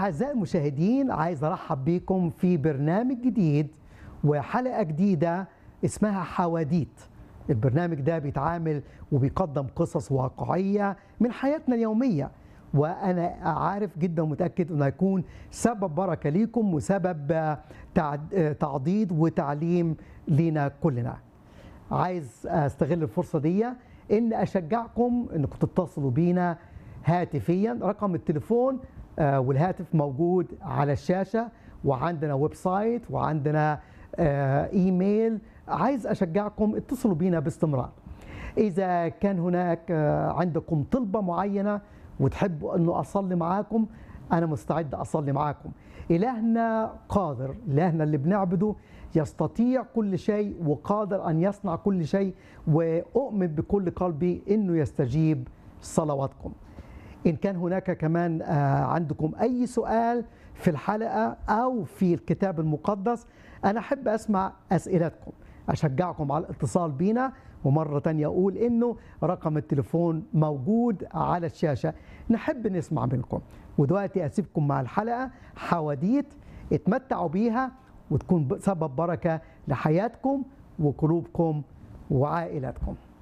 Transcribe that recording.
أعزائي المشاهدين، عايز أرحب بكم في برنامج جديد وحلقة جديدة اسمها حواديت. البرنامج ده بيتعامل وبيقدم قصص واقعية من حياتنا اليومية، وأنا عارف جدا ومتأكد أنه هيكون سبب بركة ليكم وسبب تعضيد وتعليم لينا كلنا. عايز استغل الفرصة دي ان اشجعكم انكم تتصلوا بينا هاتفيا. رقم التليفون والهاتف موجود على الشاشة، وعندنا ويب سايت وعندنا ايميل. عايز اشجعكم اتصلوا بينا باستمرار. اذا كان هناك عندكم طلبة معينة وتحبوا انه اصلي معاكم، انا مستعد اصلي معاكم. الهنا قادر، الهنا اللي بنعبده يستطيع كل شيء وقادر ان يصنع كل شيء، واؤمن بكل قلبي انه يستجيب صلواتكم. إن كان هناك كمان عندكم أي سؤال في الحلقة أو في الكتاب المقدس، أنا أحب أسمع أسئلتكم. أشجعكم على الاتصال بينا، ومرة تانية أقول إنه رقم التليفون موجود على الشاشة. نحب نسمع منكم. ودلوقتي أسيبكم مع الحلقة حواديت، اتمتعوا بيها وتكون سبب بركة لحياتكم وقلوبكم وعائلاتكم.